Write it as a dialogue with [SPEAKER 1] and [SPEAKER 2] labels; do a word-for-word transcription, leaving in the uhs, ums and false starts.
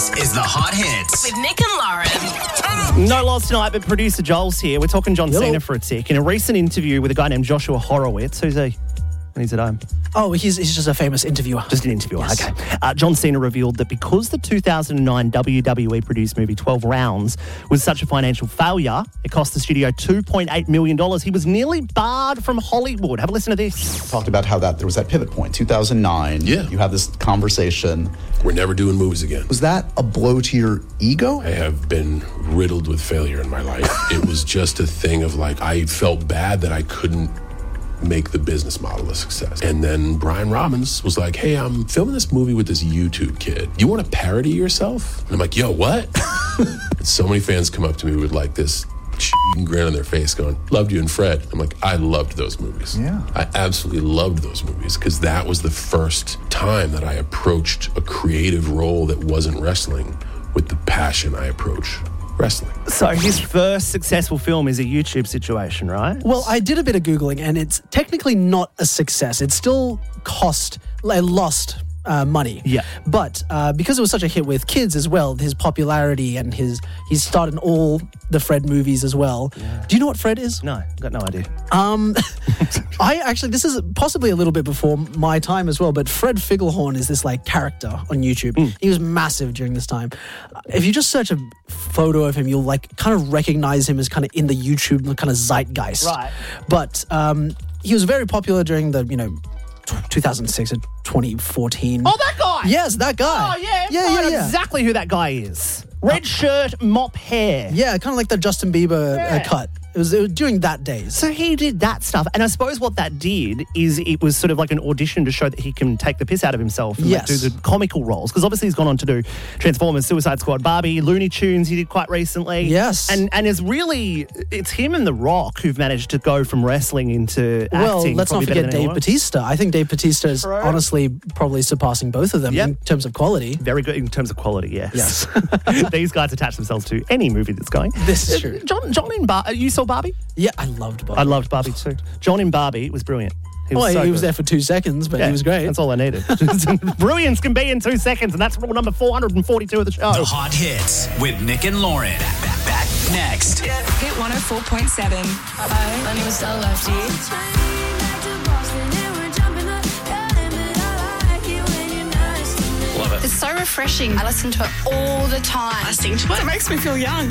[SPEAKER 1] This is The Hot Hits
[SPEAKER 2] with Nick and Lauren.
[SPEAKER 3] No loss tonight, but producer Joel's here. We're talking John
[SPEAKER 4] Hello.
[SPEAKER 3] Cena for a tick. In a recent interview with a guy named Joshua Horowitz, who's he? And he's at home.
[SPEAKER 4] Oh, he's he's just a famous interviewer.
[SPEAKER 3] Just an interviewer,
[SPEAKER 4] Yes.
[SPEAKER 3] okay. Uh, John Cena revealed that because the two thousand nine W W E produced movie twelve rounds was such a financial failure, it cost the studio two point eight million dollars. He was nearly barred from Hollywood. Have a listen to this.
[SPEAKER 5] Talked about how that there was that pivot point, two thousand nine.
[SPEAKER 6] Yeah.
[SPEAKER 5] You have this conversation.
[SPEAKER 6] We're never doing movies again.
[SPEAKER 5] Was that a blow to your ego?
[SPEAKER 6] I have been riddled with failure in my life. It was just a thing of like, I felt bad that I couldn't make the business model a success. And then Brian Robbins was like, hey, I'm filming this movie with this YouTube kid. You want to parody yourself? And I'm like, yo, what? And so many fans come up to me with like this grin on their face going, loved you and Fred. I'm like, I loved those movies.
[SPEAKER 5] Yeah.
[SPEAKER 6] I absolutely loved those movies because that was the first time that I approached a creative role that wasn't wrestling with the passion I approach wrestling.
[SPEAKER 3] So his first successful film is a YouTube situation, right?
[SPEAKER 4] Well, I did a bit of Googling, and it's technically not a success. It still cost, like, lost uh, money.
[SPEAKER 3] Yeah.
[SPEAKER 4] But uh, because it was such a hit with kids as well, his popularity and his he's starred in all the Fred movies as well. Yeah. Do you know what Fred is?
[SPEAKER 3] No, got no idea.
[SPEAKER 4] Um, I actually, this is possibly a little bit before my time as well, but Fred Figglehorn is this like character on YouTube. Mm. He was massive during this time. If you just search a photo of him, you'll like kind of recognize him as kind of in the YouTube kind of zeitgeist.
[SPEAKER 3] Right.
[SPEAKER 4] But um, he was very popular during the, you know, two thousand six and twenty fourteen.
[SPEAKER 3] Oh, that guy!
[SPEAKER 4] Yes, that guy.
[SPEAKER 3] Oh, yeah.
[SPEAKER 4] Yeah,
[SPEAKER 3] I
[SPEAKER 4] yeah,
[SPEAKER 3] know
[SPEAKER 4] yeah.
[SPEAKER 3] exactly who that guy is. Red shirt, mop hair.
[SPEAKER 4] Yeah, kind of like the Justin Bieber
[SPEAKER 3] Yeah.
[SPEAKER 4] uh, cut. It was, it was during that days.
[SPEAKER 3] So he did that stuff. And I suppose what that did is it was sort of like an audition to show that he can take the piss out of himself and like,
[SPEAKER 4] Yes.
[SPEAKER 3] do the comical roles. Because obviously he's gone on to do Transformers, Suicide Squad, Barbie, Looney Tunes he did quite recently.
[SPEAKER 4] Yes.
[SPEAKER 3] And and it's really, it's him and The Rock who've managed to go from wrestling into
[SPEAKER 4] Well,
[SPEAKER 3] acting.
[SPEAKER 4] let's not
[SPEAKER 3] probably better
[SPEAKER 4] forget
[SPEAKER 3] than
[SPEAKER 4] Dave
[SPEAKER 3] anyone.
[SPEAKER 4] Batista. I think Dave Batista is
[SPEAKER 3] True.
[SPEAKER 4] honestly probably surpassing both of them
[SPEAKER 3] Yep.
[SPEAKER 4] in terms of quality.
[SPEAKER 3] Very good in terms of quality, yes.
[SPEAKER 4] Yes.
[SPEAKER 3] These guys attach themselves to any movie that's going.
[SPEAKER 4] This is true.
[SPEAKER 3] John, John in Bar- you saw Barbie?
[SPEAKER 4] Yeah, I loved Bob.
[SPEAKER 3] I loved Barbie too. John in Barbie was brilliant. He was,
[SPEAKER 4] well,
[SPEAKER 3] so
[SPEAKER 4] he was
[SPEAKER 3] good.
[SPEAKER 4] there for two seconds, but
[SPEAKER 3] Yeah,
[SPEAKER 4] he was great.
[SPEAKER 3] That's all I needed. Brilliance can be in two seconds, and that's rule number four hundred forty-two of the show.
[SPEAKER 1] The Hot Hits with Nick and Lauren. Back, back next.
[SPEAKER 2] Hit one oh four point seven.
[SPEAKER 7] Hi, my name is Stella Lefty.
[SPEAKER 2] It's so refreshing. I listen to it all the time.
[SPEAKER 7] I sing to it.
[SPEAKER 2] It makes me feel young.